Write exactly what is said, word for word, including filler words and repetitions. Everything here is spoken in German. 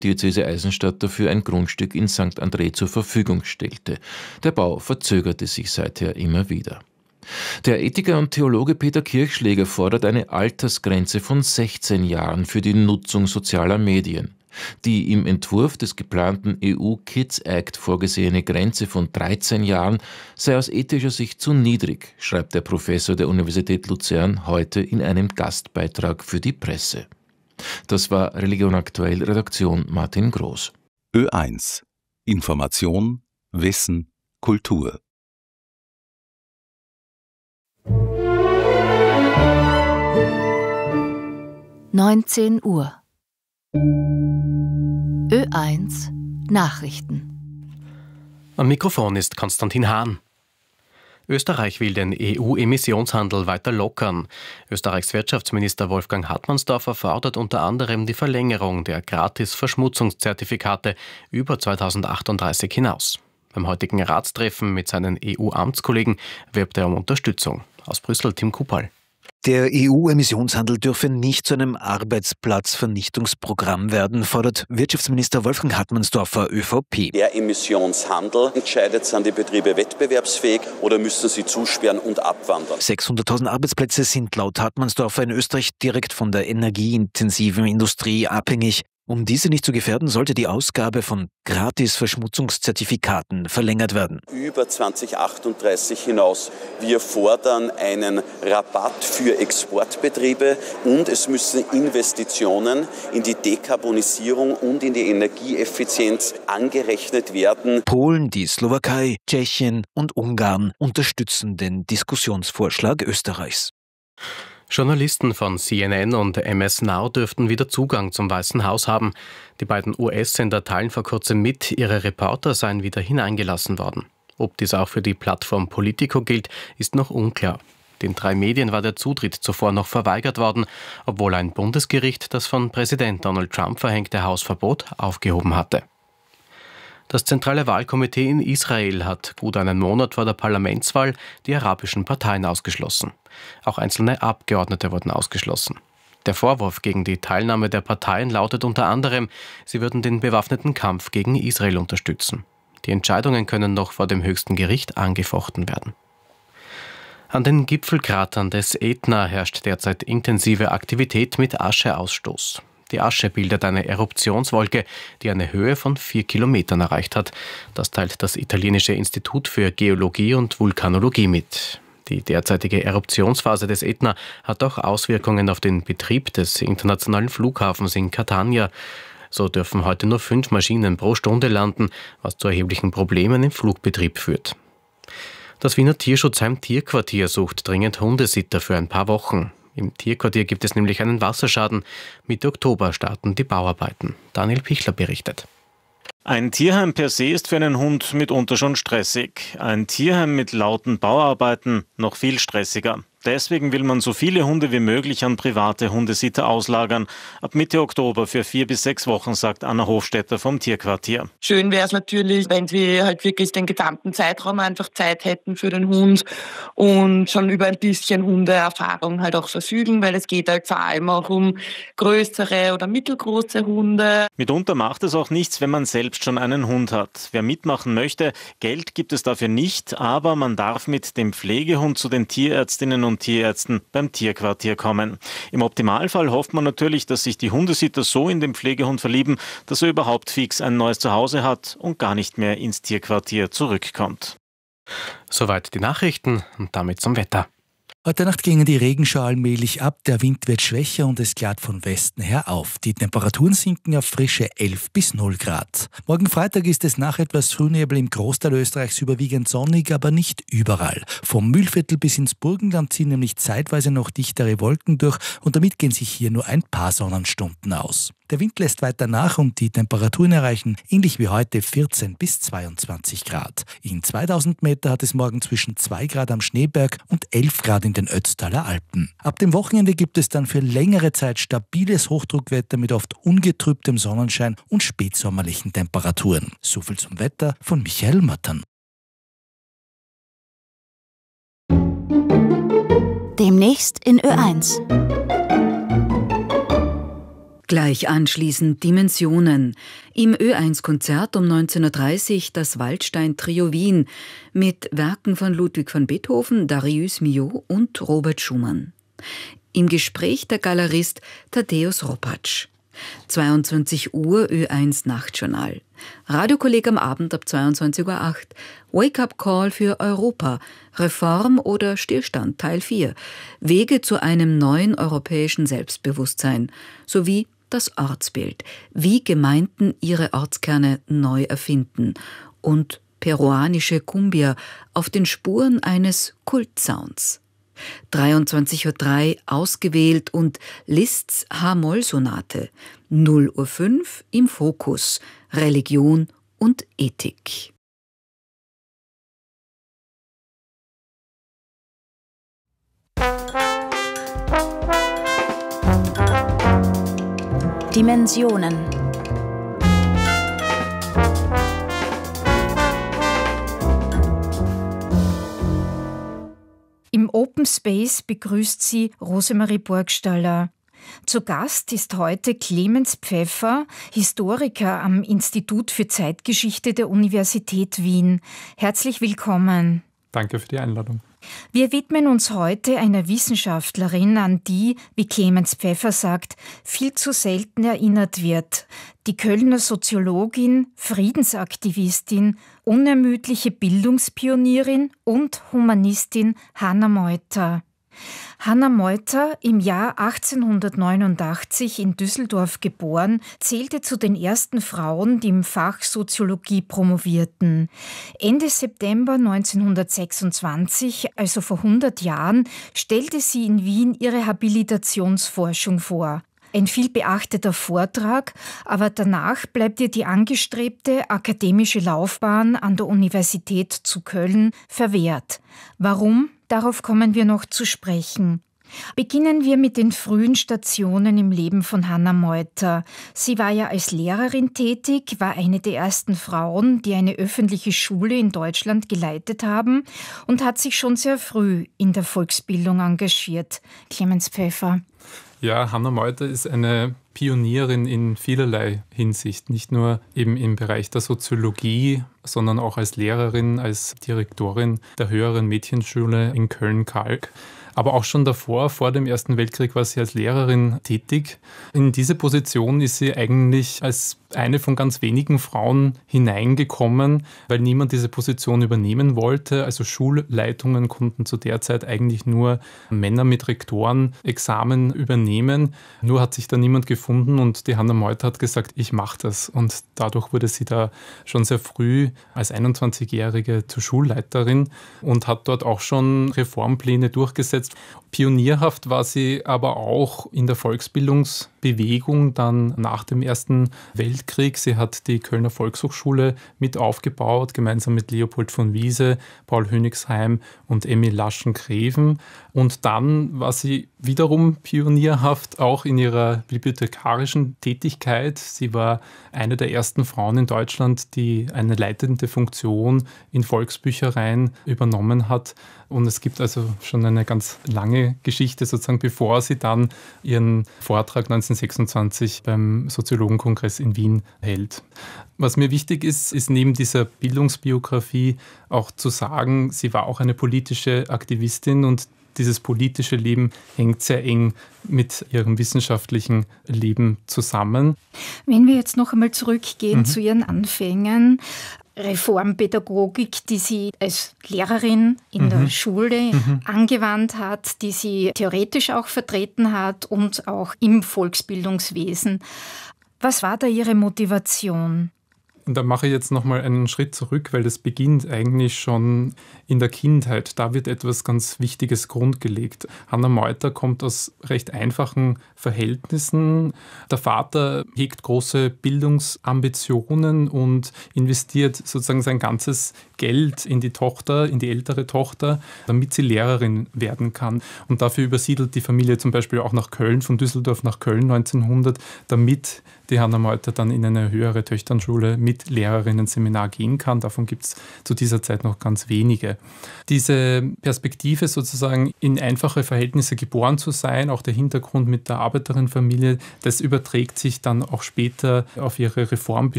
Diözese Eisenstadt dafür ein Grundstück in Sankt André zur Verfügung stellte. Der Bau verzögerte sich seither immer wieder. Der Ethiker und Theologe Peter Kirchschläger fordert eine Altersgrenze von sechzehn Jahren für die Nutzung sozialer Medien. Die im Entwurf des geplanten E U Kids Act vorgesehene Grenze von dreizehn Jahren sei aus ethischer Sicht zu niedrig, schreibt der Professor der Universität Luzern heute in einem Gastbeitrag für die Presse. Das war Religion aktuell, Redaktion Martin Groß. Ö eins. Information, Wissen, Kultur. neunzehn Uhr. Ö eins Nachrichten. Am Mikrofon ist Konstantin Hahn. Österreich will den E U-Emissionshandel weiter lockern. Österreichs Wirtschaftsminister Wolfgang Hartmannsdorfer fordert unter anderem die Verlängerung der Gratis-Verschmutzungszertifikate über zweitausendachtunddreißig hinaus. Beim heutigen Ratstreffen mit seinen E U-Amtskollegen wirbt er um Unterstützung. Aus Brüssel Tim Kupal. Der E U-Emissionshandel dürfe nicht zu einem Arbeitsplatzvernichtungsprogramm werden, fordert Wirtschaftsminister Wolfgang Hartmannsdorfer, ÖVP. Der Emissionshandel entscheidet, sind die Betriebe wettbewerbsfähig oder müssen sie zusperren und abwandern. sechshunderttausend Arbeitsplätze sind laut Hartmannsdorfer in Österreich direkt von der energieintensiven Industrie abhängig. Um diese nicht zu gefährden, sollte die Ausgabe von Gratis-Verschmutzungszertifikaten verlängert werden. Über zweitausendachtunddreißig hinaus. Wir fordern einen Rabatt für Exportbetriebe und es müssen Investitionen in die Dekarbonisierung und in die Energieeffizienz angerechnet werden. Polen, die Slowakei, Tschechien und Ungarn unterstützen den Diskussionsvorschlag Österreichs. Journalisten von C N N und M S Now dürften wieder Zugang zum Weißen Haus haben. Die beiden U S-Sender teilen vor kurzem mit, ihre Reporter seien wieder hineingelassen worden. Ob dies auch für die Plattform Politico gilt, ist noch unklar. Den drei Medien war der Zutritt zuvor noch verweigert worden, obwohl ein Bundesgericht das von Präsident Donald Trump verhängte Hausverbot aufgehoben hatte. Das zentrale Wahlkomitee in Israel hat gut einen Monat vor der Parlamentswahl die arabischen Parteien ausgeschlossen. Auch einzelne Abgeordnete wurden ausgeschlossen. Der Vorwurf gegen die Teilnahme der Parteien lautet unter anderem, sie würden den bewaffneten Kampf gegen Israel unterstützen. Die Entscheidungen können noch vor dem höchsten Gericht angefochten werden. An den Gipfelkratern des Ätna herrscht derzeit intensive Aktivität mit Ascheausstoß. Die Asche bildet eine Eruptionswolke, die eine Höhe von vier Kilometern erreicht hat. Das teilt das italienische Institut für Geologie und Vulkanologie mit. Die derzeitige Eruptionsphase des Ätna hat auch Auswirkungen auf den Betrieb des internationalen Flughafens in Catania. So dürfen heute nur fünf Maschinen pro Stunde landen, was zu erheblichen Problemen im Flugbetrieb führt. Das Wiener Tierschutzheim Tierquartier sucht dringend Hundesitter für ein paar Wochen. Im Tierquartier gibt es nämlich einen Wasserschaden. Mitte Oktober starten die Bauarbeiten. Daniel Pichler berichtet. Ein Tierheim per se ist für einen Hund mitunter schon stressig. Ein Tierheim mit lauten Bauarbeiten noch viel stressiger. Deswegen will man so viele Hunde wie möglich an private Hundesitter auslagern. Ab Mitte Oktober für vier bis sechs Wochen, sagt Anna Hofstetter vom Tierquartier. Schön wäre es natürlich, wenn sie halt wirklich den gesamten Zeitraum einfach Zeit hätten für den Hund und schon über ein bisschen Hundeerfahrung halt auch verfügen, weil es geht halt vor allem auch um größere oder mittelgroße Hunde. Mitunter macht es auch nichts, wenn man selbst schon einen Hund hat. Wer mitmachen möchte, Geld gibt es dafür nicht, aber man darf mit dem Pflegehund zu den Tierärztinnen und und Tierärzten beim Tierquartier kommen. Im Optimalfall hofft man natürlich, dass sich die Hundesitter so in den Pflegehund verlieben, dass er überhaupt fix ein neues Zuhause hat und gar nicht mehr ins Tierquartier zurückkommt. Soweit die Nachrichten und damit zum Wetter. Heute Nacht gingen die Regenschauer allmählich ab, der Wind wird schwächer und es klart von Westen her auf. Die Temperaturen sinken auf frische elf bis null Grad. Morgen Freitag ist es nach etwas Frühnebel im Großteil Österreichs überwiegend sonnig, aber nicht überall. Vom Mühlviertel bis ins Burgenland ziehen nämlich zeitweise noch dichtere Wolken durch und damit gehen sich hier nur ein paar Sonnenstunden aus. Der Wind lässt weiter nach und die Temperaturen erreichen, ähnlich wie heute, vierzehn bis zweiundzwanzig Grad. In zweitausend Meter hat es morgen zwischen zwei Grad am Schneeberg und elf Grad in den Ötztaler Alpen. Ab dem Wochenende gibt es dann für längere Zeit stabiles Hochdruckwetter mit oft ungetrübtem Sonnenschein und spätsommerlichen Temperaturen. Soviel zum Wetter von Michael Mattern. Demnächst in Ö eins. Gleich anschließend Dimensionen. Im Ö eins Konzert um neunzehn Uhr dreißig das Waldstein-Trio Wien mit Werken von Ludwig van Beethoven, Darius Milhaud und Robert Schumann. Im Gespräch der Galerist Tadeusz Ropacz. zweiundzwanzig Uhr Ö eins Nachtjournal. Radiokolleg am Abend ab zweiundzwanzig Uhr acht. Wake-up-Call für Europa. Reform oder Stillstand Teil vier. Wege zu einem neuen europäischen Selbstbewusstsein. Sowie das Ortsbild. Wie Gemeinden ihre Ortskerne neu erfinden. Und peruanische Cumbia auf den Spuren eines Kultsounds. dreiundzwanzig Uhr drei ausgewählt und Liszt's H-Moll-Sonate. null Uhr fünf im Fokus. Religion und Ethik. Dimensionen. Im Open Space begrüßt sie Rosemarie Burgstaller. Zu Gast ist heute Clemens Pfeffer, Historiker am Institut für Zeitgeschichte der Universität Wien. Herzlich willkommen. Danke für die Einladung. Wir widmen uns heute einer Wissenschaftlerin, an die, wie Clemens Pfeffer sagt, viel zu selten erinnert wird. Die Kölner Soziologin, Friedensaktivistin, unermüdliche Bildungspionierin und Humanistin Hannah Meuter. Hannah Meuter, im Jahr achtzehnhundertneunundachtzig in Düsseldorf geboren, zählte zu den ersten Frauen, die im Fach Soziologie promovierten. Ende September neunzehnhundertsechsundzwanzig, also vor hundert Jahren, stellte sie in Wien ihre Habilitationsforschung vor. Ein viel beachteter Vortrag, aber danach bleibt ihr die angestrebte akademische Laufbahn an der Universität zu Köln verwehrt. Warum? Darauf kommen wir noch zu sprechen. Beginnen wir mit den frühen Stationen im Leben von Hannah Meuter. Sie war ja als Lehrerin tätig, war eine der ersten Frauen, die eine öffentliche Schule in Deutschland geleitet haben und hat sich schon sehr früh in der Volksbildung engagiert. Clemens Pfeffer. Ja, Hannah Meuter ist eine Pionierin in vielerlei Hinsicht, nicht nur eben im Bereich der Soziologie, sondern auch als Lehrerin, als Direktorin der höheren Mädchenschule in Köln-Kalk. Aber auch schon davor, vor dem Ersten Weltkrieg, war sie als Lehrerin tätig. In diese Position ist sie eigentlich als eine von ganz wenigen Frauen hineingekommen, weil niemand diese Position übernehmen wollte. Also Schulleitungen konnten zu der Zeit eigentlich nur Männer mit Rektorenexamen übernehmen. Nur hat sich da niemand gefunden und die Hannah Meuter hat gesagt, ich mache das. Und dadurch wurde sie da schon sehr früh als einundzwanzigjährige zur Schulleiterin und hat dort auch schon Reformpläne durchgesetzt. Pionierhaft war sie aber auch in der Volksbildungsbewegung dann nach dem Ersten Weltkrieg. Sie hat die Kölner Volkshochschule mit aufgebaut, gemeinsam mit Leopold von Wiese, Paul Hönigsheim und Emil Laschen-Greven. Und dann war sie wiederum pionierhaft auch in ihrer bibliothekarischen Tätigkeit. Sie war eine der ersten Frauen in Deutschland, die eine leitende Funktion in Volksbüchereien übernommen hat. Und es gibt also schon eine ganz lange Geschichte, sozusagen, bevor sie dann ihren Vortrag neunzehnhundertsechsundzwanzig beim Soziologenkongress in Wien hält. Was mir wichtig ist, ist neben dieser Bildungsbiografie auch zu sagen, sie war auch eine politische Aktivistin und dieses politische Leben hängt sehr eng mit ihrem wissenschaftlichen Leben zusammen. Wenn wir jetzt noch einmal zurückgehen mhm. zu ihren Anfängen, Reformpädagogik, die sie als Lehrerin in mhm. der Schule mhm. angewandt hat, die sie theoretisch auch vertreten hat und auch im Volksbildungswesen. Was war da ihre Motivation? Und da mache ich jetzt nochmal einen Schritt zurück, weil das beginnt eigentlich schon in der Kindheit. Da wird etwas ganz Wichtiges grundgelegt. Hannah Meuter kommt aus recht einfachen Verhältnissen. Der Vater hegt große Bildungsambitionen und investiert sozusagen sein ganzes Geld in die Tochter, in die ältere Tochter, damit sie Lehrerin werden kann. Und dafür übersiedelt die Familie zum Beispiel auch nach Köln, von Düsseldorf nach Köln neunzehnhundert, damit die Hanna Meuter dann in eine höhere Töchternschule mit Lehrerinnen-Seminar gehen kann. Davon gibt es zu dieser Zeit noch ganz wenige. Diese Perspektive sozusagen in einfache Verhältnisse geboren zu sein, auch der Hintergrund mit der Arbeiterin-Familie, das überträgt sich dann auch später auf ihre Reformbestrebungen